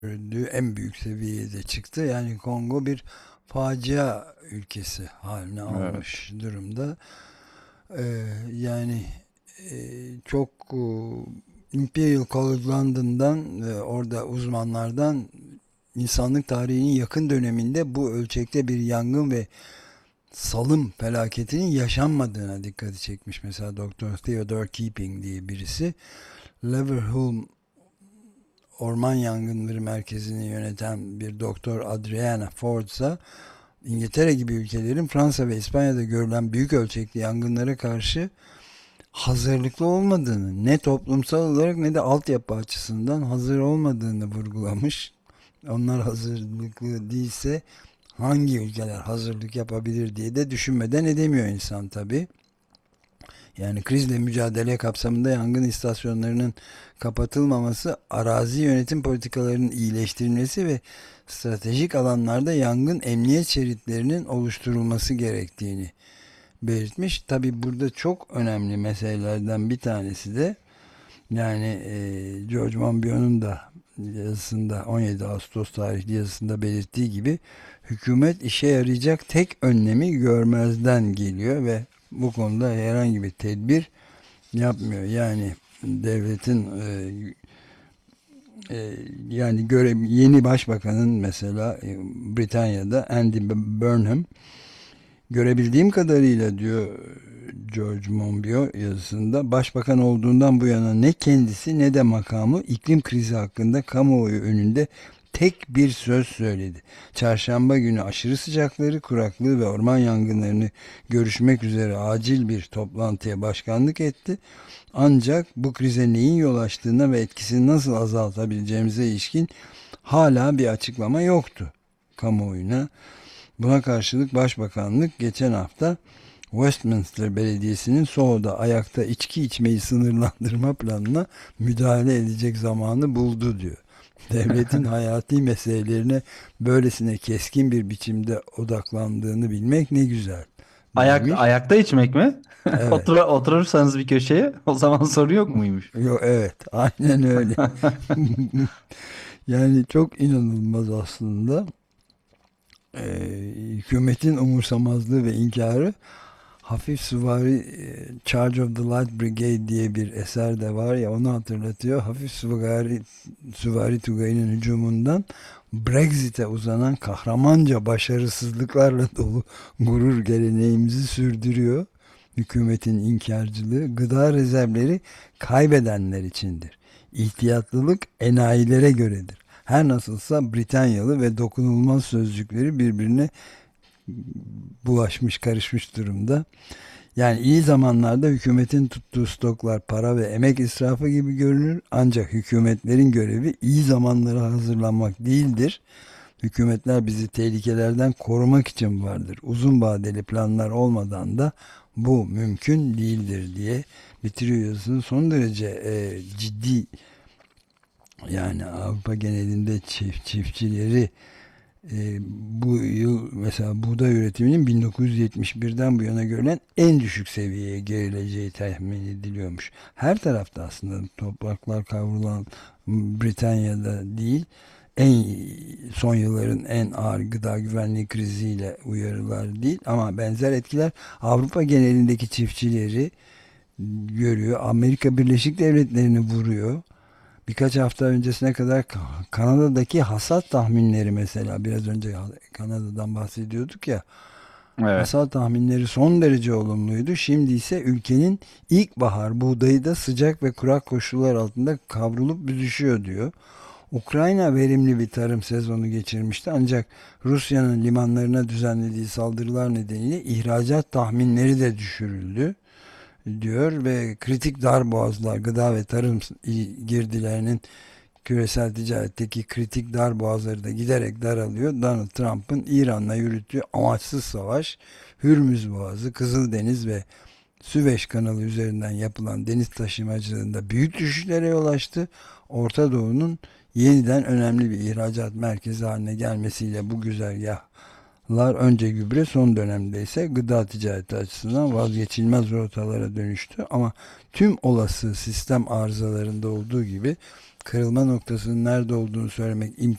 görüldüğü en büyük seviyede çıktı. Yani Kongo bir facia ülkesi haline Evet. almış durumda. Yani çok Imperial College London'dan ve orada uzmanlardan insanlık tarihinin yakın döneminde bu ölçekte bir yangın ve salım felaketinin yaşanmadığına dikkati çekmiş. Mesela Doktor Theodore Keeping diye birisi Leverhulme Orman Yangınları Merkezi'ni yöneten bir doktor Adriana Ford ise İngiltere gibi ülkelerin Fransa ve İspanya'da görülen büyük ölçekli yangınlara karşı hazırlıklı olmadığını, ne toplumsal olarak ne de altyapı açısından hazır olmadığını vurgulamış. Onlar hazırlıklı değilse hangi ülkeler hazırlık yapabilir diye de düşünmeden edemiyor insan tabii. Yani krizle mücadele kapsamında yangın istasyonlarının kapatılmaması, arazi yönetim politikalarının iyileştirilmesi ve stratejik alanlarda yangın emniyet şeritlerinin oluşturulması gerektiğini belirtmiş. Tabi burada çok önemli meselelerden bir tanesi de yani George Monbiot'un da yazısında 17 Ağustos tarihli yazısında belirttiği gibi hükümet işe yarayacak tek önlemi görmezden geliyor ve bu konuda herhangi bir tedbir yapmıyor. Yani devletin yani yeni başbakanın mesela Britanya'da Andy Burnham görebildiğim kadarıyla diyor George Monbiot yazısında başbakan olduğundan bu yana ne kendisi ne de makamı iklim krizi hakkında kamuoyu önünde tek bir söz söyledi. Çarşamba günü aşırı sıcakları, kuraklığı ve orman yangınlarını görüşmek üzere acil bir toplantıya başkanlık etti. Ancak bu krize neyin yol açtığına ve etkisini nasıl azaltabileceğimize ilişkin hala bir açıklama yoktu kamuoyuna. Buna karşılık Başbakanlık geçen hafta Westminster Belediyesi'nin Soho'da ayakta içki içmeyi sınırlandırma planına müdahale edecek zamanı buldu diyor. Devletin hayati meselelerine böylesine keskin bir biçimde odaklandığını bilmek ne güzel demiş. Ayakta içmek mi? Evet. Oturursanız bir köşeye o zaman soru yok muymuş? Yo, evet. Aynen öyle. Yani çok inanılmaz aslında. Hükümetin umursamazlığı ve inkarı hafif süvari Charge of the Light Brigade diye bir eser de var ya onu hatırlatıyor. Hafif süvari Tugayı'nın hücumundan Brexit'e uzanan kahramanca başarısızlıklarla dolu gurur geleneğimizi sürdürüyor. Hükümetin inkarcılığı gıda rezervleri kaybedenler içindir. İhtiyatlılık enayilere göredir. Her nasılsa Britanyalı ve dokunulmaz sözcükleri birbirine bulaşmış, karışmış durumda. Yani iyi zamanlarda hükümetin tuttuğu stoklar para ve emek israfı gibi görünür. Ancak hükümetlerin görevi iyi zamanlara hazırlanmak değildir. Hükümetler bizi tehlikelerden korumak için vardır. Uzun vadeli planlar olmadan da bu mümkün değildir diye bitiriyor yazısını. Son derece ciddi yani Avrupa genelinde çiftçileri bu yıl mesela buğday üretiminin 1971'den bu yana görülen en düşük seviyeye gerileceği tahmin ediliyormuş. Her tarafta aslında topraklar kavrulan Britanya'da değil en son yılların en ağır gıda güvenliği kriziyle uyarılar değil ama benzer etkiler Avrupa genelindeki çiftçileri görüyor. Amerika Birleşik Devletleri'ni vuruyor. Birkaç hafta öncesine kadar Kanada'daki hasat tahminleri mesela biraz önce Kanada'dan bahsediyorduk ya Evet. hasat tahminleri son derece olumluydu. Şimdi ise ülkenin ilkbahar buğdayı da sıcak ve kurak koşullar altında kavrulup büzüşüyor diyor. Ukrayna verimli bir tarım sezonu geçirmişti ancak Rusya'nın limanlarına düzenlediği saldırılar nedeniyle ihracat tahminleri de düşürüldü diyor ve kritik darboğazlar gıda ve tarım girdilerinin küresel ticaretteki kritik darboğazları da giderek daralıyor. Donald Trump'ın İran'la yürüttüğü amaçsız savaş, Hürmüz Boğazı, Kızıldeniz ve Süveyş kanalı üzerinden yapılan deniz taşımacılığında büyük düşüşlere yol açtı. Orta Doğu'nun yeniden önemli bir ihracat merkezi haline gelmesiyle bu güzergahlar önce gübre son dönemde ise gıda ticareti açısından vazgeçilmez rotalara dönüştü. Ama tüm olası sistem arızalarında olduğu gibi kırılma noktasının nerede olduğunu söylemek